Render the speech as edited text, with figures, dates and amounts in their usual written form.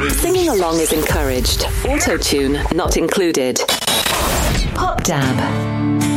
Singing along is encouraged. Auto-tune not included. Pop Dab.